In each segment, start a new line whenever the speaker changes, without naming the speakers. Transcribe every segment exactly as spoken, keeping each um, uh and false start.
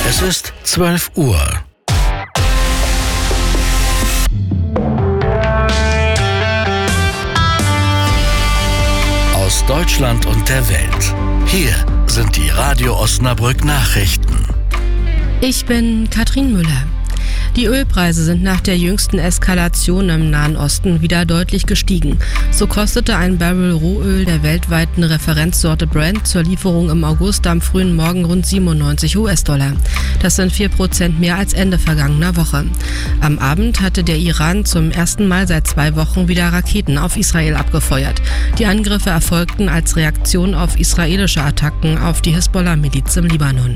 Es ist zwölf Uhr. Aus Deutschland und der Welt. Hier sind die Radio Osnabrück Nachrichten.
Ich bin Katrin Müller. Die Ölpreise sind nach der jüngsten Eskalation im Nahen Osten wieder deutlich gestiegen. So kostete ein Barrel Rohöl der weltweiten Referenzsorte Brent zur Lieferung im August am frühen Morgen rund siebenundneunzig US-Dollar. Das sind vier Prozent mehr als Ende vergangener Woche. Am Abend hatte der Iran zum ersten Mal seit zwei Wochen wieder Raketen auf Israel abgefeuert. Die Angriffe erfolgten als Reaktion auf israelische Attacken auf die Hisbollah-Miliz im Libanon.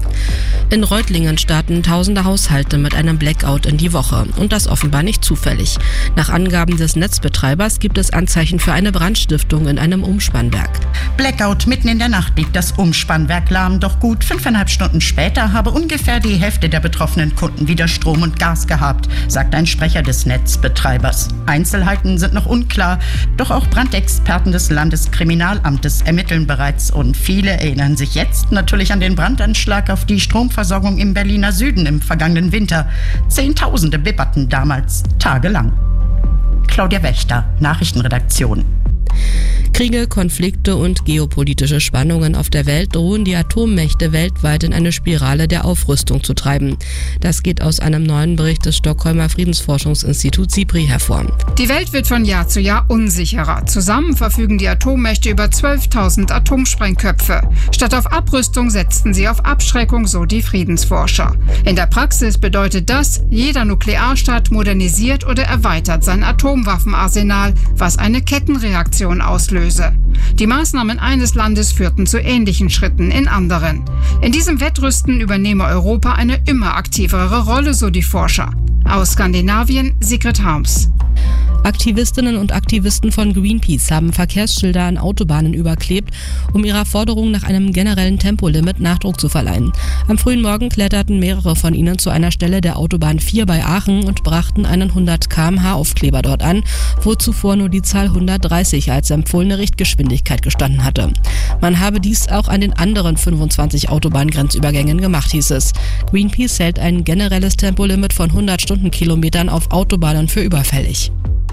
In Reutlingen starten tausende Haushalte mit einem Blackout in die Woche. Und das offenbar nicht zufällig. Nach Angaben des Netzbetreibers gibt es Anzeichen für eine Brandstiftung in einem Umspannwerk.
Blackout, mitten in der Nacht liegt das Umspannwerk lahm. Doch gut fünfeinhalb Stunden später habe ungefähr die Hälfte der betroffenen Kunden wieder Strom und Gas gehabt, sagt ein Sprecher des Netzbetreibers. Einzelheiten sind noch unklar. Doch auch Brandexperten des Landeskriminalamtes ermitteln bereits. Und viele erinnern sich jetzt natürlich an den Brandanschlag auf die Stromversorgung im Berliner Süden im vergangenen Winter. Zehntausende bibberten damals tagelang. Claudia Wächter, Nachrichtenredaktion.
Kriege, Konflikte und geopolitische Spannungen auf der Welt drohen die Atommächte weltweit in eine Spirale der Aufrüstung zu treiben. Das geht aus einem neuen Bericht des Stockholmer Friedensforschungsinstituts SIPRI hervor.
Die Welt wird von Jahr zu Jahr unsicherer. Zusammen verfügen die Atommächte über zwölftausend Atomsprengköpfe. Statt auf Abrüstung setzten sie auf Abschreckung, so die Friedensforscher. In der Praxis bedeutet das, jeder Nuklearstaat modernisiert oder erweitert sein Atomwaffenarsenal, was eine Kettenreaktion auslöst. Die Maßnahmen eines Landes führten zu ähnlichen Schritten in anderen. In diesem Wettrüsten übernehme Europa eine immer aktivere Rolle, so die Forscher. Aus Skandinavien, Sigrid Harms.
Aktivistinnen und Aktivisten von Greenpeace haben Verkehrsschilder an Autobahnen überklebt, um ihrer Forderung nach einem generellen Tempolimit Nachdruck zu verleihen. Am frühen Morgen kletterten mehrere von ihnen zu einer Stelle der Autobahn vier bei Aachen und brachten einen hundert Kilometer pro Stunde Aufkleber dort an, wo zuvor nur die Zahl hundertdreißig als empfohlene Richtgeschwindigkeit gestanden hatte. Man habe dies auch an den anderen fünfundzwanzig Autobahngrenzübergängen gemacht, hieß es. Greenpeace hält ein generelles Tempolimit von hundert Stundenkilometern auf Autobahnen für überfällig.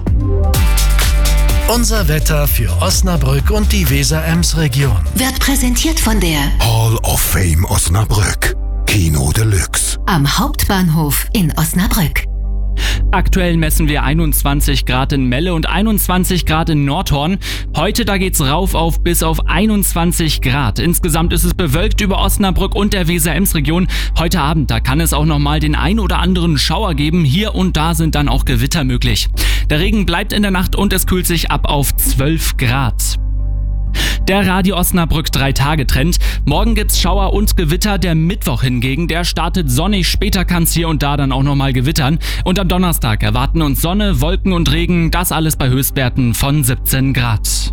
Unser Wetter für Osnabrück und die Weser-Ems-Region
Wird präsentiert von der
Hall of Fame Osnabrück. Kino Deluxe.
am Hauptbahnhof in Osnabrück.
Aktuell messen wir einundzwanzig Grad in Melle und einundzwanzig Grad in Nordhorn. Heute, da geht's rauf auf bis auf einundzwanzig Grad. Insgesamt ist es bewölkt über Osnabrück und der Weser-Ems-Region. Heute Abend, da kann es auch nochmal den ein oder anderen Schauer geben. Hier und da sind dann auch Gewitter möglich. Der Regen bleibt in der Nacht und es kühlt sich ab auf zwölf Grad. Der Radio Osnabrück drei Tage Trend. Morgen gibt's Schauer und Gewitter. Der Mittwoch hingegen, der startet sonnig. Später kann's hier und da dann auch nochmal gewittern. Und am Donnerstag erwarten uns Sonne, Wolken und Regen. Das alles bei Höchstwerten von siebzehn Grad.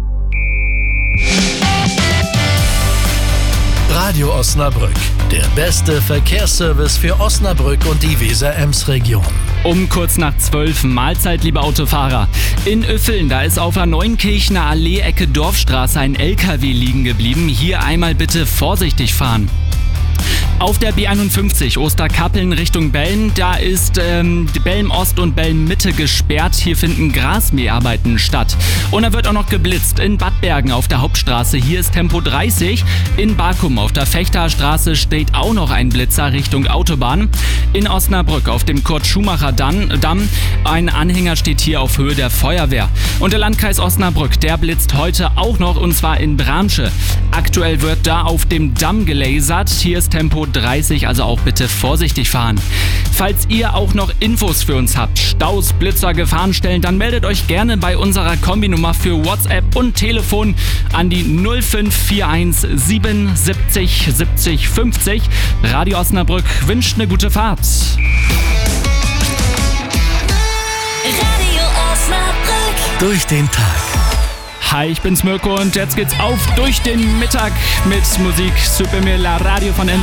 Radio Osnabrück, der beste Verkehrsservice für Osnabrück und die Weser-Ems-Region.
Um kurz nach zwölf, Mahlzeit, liebe Autofahrer. In Üffeln, da ist auf der Neunkirchener Allee Ecke Dorfstraße ein L K W liegen geblieben. Hier einmal bitte vorsichtig fahren. Auf der B einundfünfzig Osterkappeln Richtung Belm, da ist ähm, Belm Ost und Belm Mitte gesperrt. Hier finden Grasmäharbeiten statt. Und da wird auch noch geblitzt in Bad Bergen auf der Hauptstraße. Hier ist Tempo dreißig. In Bakum auf der Fechterstraße steht auch noch ein Blitzer Richtung Autobahn. In Osnabrück auf dem Kurt-Schumacher-Damm. Ein Anhänger steht hier auf Höhe der Feuerwehr. Und der Landkreis Osnabrück, der blitzt heute auch noch, und zwar in Bramsche. Aktuell wird da auf dem Damm gelasert. Hier ist Tempo dreißig, also auch bitte vorsichtig fahren. Falls ihr auch noch Infos für uns habt, Staus, Blitzer, Gefahrenstellen, dann meldet euch gerne bei unserer Kombinummer für WhatsApp und Telefon an die null fünf vier eins sieben siebzig siebzig fünfzig. Radio Osnabrück wünscht eine gute Fahrt.
Radio Osnabrück.
Durch den Tag.
Hi, ich bin's Mirko und jetzt geht's auf durch den Mittag mit Musik Super Mela Radio von